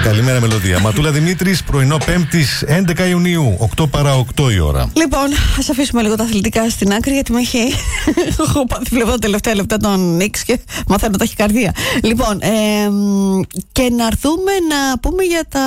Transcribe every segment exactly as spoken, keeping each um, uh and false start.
Καλημέρα, Μελωδία. Ματούλα Δημήτρης, πρωινό Πέμπτης, έντεκα Ιουνίου, οκτώ παρά οκτώ η ώρα. Λοιπόν, ας αφήσουμε λίγο τα αθλητικά στην άκρη, γιατί με έχει. Έχω πάθει, βλέπω τα τελευταία λεπτά τον Νίξ και μαθαίνω ταχυκαρδία. Λοιπόν, ε, και να έρθουμε να πούμε για τα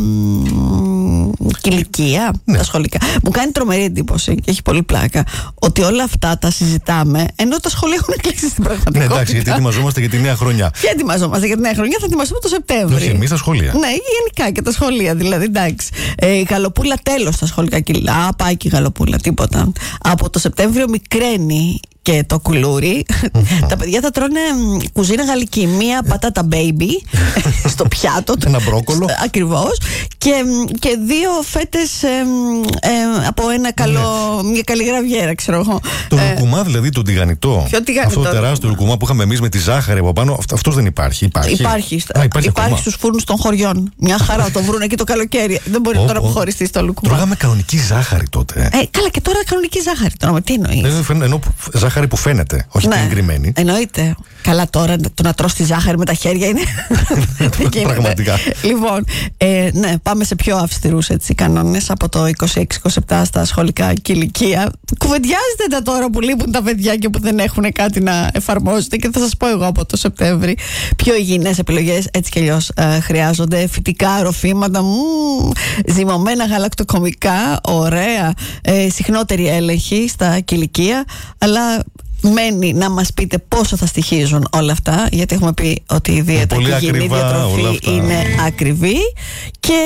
κηλικία, ναι. Τα σχολικά. Μου κάνει τρομερή εντύπωση και έχει πολύ πλάκα ότι όλα αυτά τα συζητάμε ενώ τα σχολεία έχουν κλείσει στην πραγματικότητα. Ναι, εντάξει, γιατί ετοιμαζόμαστε για τη νέα χρονιά. Και ετοιμαζόμαστε για τη νέα χρονιά, θα ετοιμαστούμε το Σεπτέμβριο. Όχι, εμείς τα σχολεία. Ναι, γενικά και τα σχολεία, δηλαδή, εντάξει. Ε, η Γαλοπούλα τέλος στα σχολικά κιλά. Α, πάει και η Γαλοπούλα, τίποτα. Από το Σεπτέμβριο μικραίνει και το κουλούρι. Τα παιδιά θα τρώνε κουζίνα γαλλική. Μία πατάτα baby στο πιάτο. Ένα μπρόκολο. Ακριβώς. Και, και δύο φέτες ε, ε, από ένα καλό, μια καλή γραβιέρα, ξέρω εγώ. Το λουκουμά, δηλαδή, το τηγανιτό. Ποιο τηγανιτό? Αυτό το τεράστιο λουκουμά που είχαμε εμείς με τη ζάχαρη από πάνω, αυτός δεν υπάρχει. Υπάρχει, υπάρχει, Α, υπάρχει, υπάρχει στους φούρνους των χωριών. Μια χαρά, το βρουν εκεί το καλοκαίρι. Δεν μπορεί oh, τώρα να χωριστεί στο λουκουμά. Τρώγαμε κανονική ζάχαρη τότε. Ε, καλά, και τώρα κανονική ζάχαρη. Τώρα, τι εννοείς? Ενώ ζάχαρη που φαίνεται, όχι ναι, την εγκριμένη. Εννοείται. Καλά, τώρα το να τρως τη ζάχαρη με τα χέρια είναι. Πραγματικά. Λοιπόν, ε, ναι, πάμε σε πιο αυστηρούς κανόνες από το είκοσι έξι είκοσι επτά στα σχολικά κηλικία. Κουβεντιάζετε τα τώρα που λείπουν τα παιδιά και που δεν έχουν κάτι να εφαρμόζετε, και θα σας πω εγώ από το Σεπτέμβρη πιο υγιεινές επιλογές έτσι κι αλλιώς ε, χρειάζονται. Φυτικά ροφήματα, μ, ζυμωμένα γαλακτοκομικά, ωραία, ε, συχνότερη έλεγχη στα κηλικία, αλλά μένει να μας πείτε πόσο θα στοιχίζουν όλα αυτά, γιατί έχουμε πει ότι η δίαιτα και η υγιεινή διατροφή είναι ακριβή, και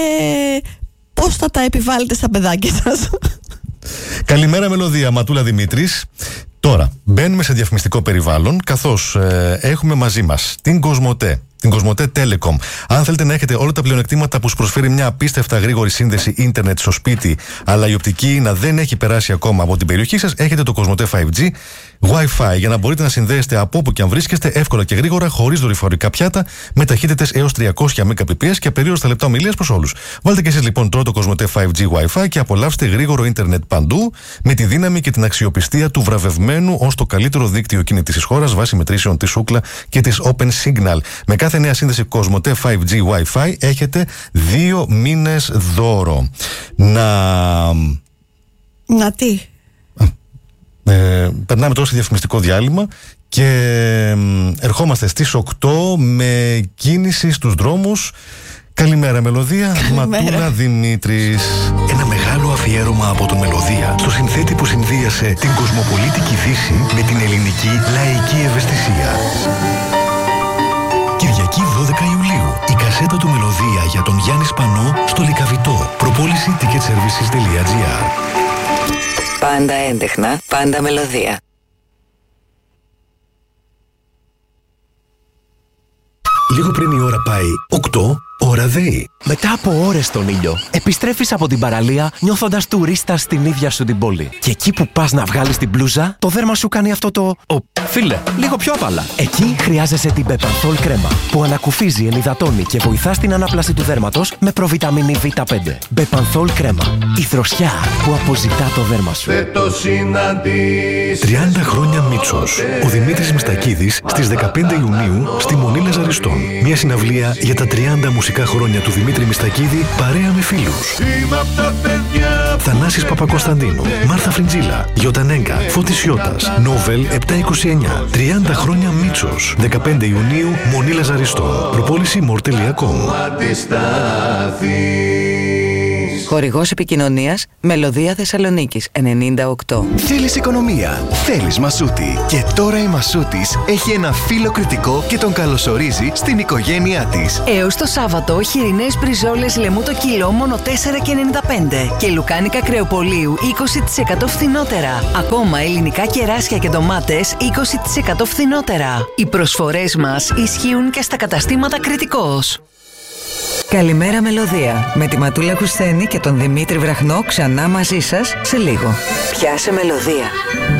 πώς θα τα επιβάλλετε στα παιδάκια σας. Καλημέρα, Μελωδία. Ματούλα Δημήτρης. Τώρα μπαίνουμε σε διαφημιστικό περιβάλλον, καθώς ε, έχουμε μαζί μας την Κοσμοτέ, την Κοσμοτέ Telecom. Αν θέλετε να έχετε όλα τα πλεονεκτήματα που σου προσφέρει μια απίστευτα γρήγορη σύνδεση ίντερνετ στο σπίτι, αλλά η οπτική να δεν έχει περάσει ακόμα από την περιοχή σας, έχετε το Κοσμοτέ φάιβ τζι Wi-Fi για να μπορείτε να συνδέεστε από όπου και αν βρίσκεστε εύκολα και γρήγορα, χωρίς δορυφορικά πιάτα, με ταχύτητες έως τριακόσια Mbps και απερίωριστα λεπτά ομιλίας προς όλους. Βάλτε και εσείς λοιπόν τώρα το Κοσμοτέ φάιβ τζι Wi-Fi και απολαύστε γρήγορο ίντερνετ παντού, με τη δύναμη και την αξιοπιστία του βραβευμένου ως το καλύτερο δίκτυο κινητής της χώρας βάσει μετρήσεων της Ookla και της Open Signal. Με κάθε νέα σύνδεση Κοσμοτέ φάιβ τζι Wi-Fi έχετε δύο μήνες δώρο. Να... Να τι? Ε, περνάμε τώρα σε διαφημιστικό διάλειμμα και ε, ερχόμαστε στις οκτώ με κίνηση στους δρόμους. Καλημέρα, Μελωδία. Ματούλα Δημήτρης. Ένα μεγάλο αφιέρωμα από το Μελωδία στο συνθέτη που συνδύασε την κοσμοπολίτικη Δύση με την ελληνική λαϊκή ευαισθησία. Κυριακή δώδεκα Ιουλίου. Η κασέτα του Μελωδία για τον Γιάννη Σπανό στο Λυκαβητό. Προπόληση ticket services τελεία τζι άρ. Πάντα έντεχνα, πάντα Μελωδία. Λίγο πριν η ώρα πάει οκτώ, ώρα ΔΕΗ. Μετά από ώρες στον ήλιο, επιστρέφεις από την παραλία νιώθοντας τουρίστας στην ίδια σου την πόλη. Και εκεί που πας να βγάλεις την μπλούζα, το δέρμα σου κάνει αυτό το «Ω, φίλε, λίγο πιο απαλά». Εκεί χρειάζεσαι την Bepanthol κρέμα, που ανακουφίζει, ενυδατώνει και βοηθά στην ανάπλαση του δέρματος με προβιταμίνη βι πέντε. Bepanthol κρέμα. Η δροσιά που αποζητά το δέρμα σου. τριάντα χρόνια Μίτσος. Ο Δημήτρης Μιστακίδης στις δεκαπέντε Ιουνίου στη Μονή Λαζαριστών. Μια συναυλία για τα τριάντα μουσικά χρόνια του Δημήτρη Μιστακίδη παρέα με φίλους. Θανάσης Παπακοσταντίνου, Μάρθα Φριντζίλα, Γιωτανέγκα, Φώτης Σιώτας, Νόβελ επτακόσια είκοσι εννιά. τριάντα χρόνια Μίτσος. δεκαπέντε Ιουνίου, Μονή Λαζαριστών. Προπόληση μορ τελεία κομ. Χορηγός επικοινωνίας Μελωδία Θεσσαλονίκης ενενήντα οκτώ. Θέλεις οικονομία, θέλεις Μασούτη. Και τώρα η Μασούτης έχει ένα φίλο κριτικό και τον καλωσορίζει στην οικογένειά της. Έως το Σάββατο, χοιρινές μπριζόλες λεμού το κιλό μόνο τέσσερα και ενενήντα πέντε και λουκάνικα κρεοπολίου είκοσι τοις εκατό φθηνότερα. Ακόμα ελληνικά κεράσια και ντομάτες είκοσι τοις εκατό φθηνότερα. Οι προσφορές μας ισχύουν και στα καταστήματα Κριτικός. Καλημέρα, Μελωδία. Με τη Ματούλα Χουσθένη και τον Δημήτρη Βραχνό ξανά μαζί σας σε λίγο. Πιάσε Μελωδία.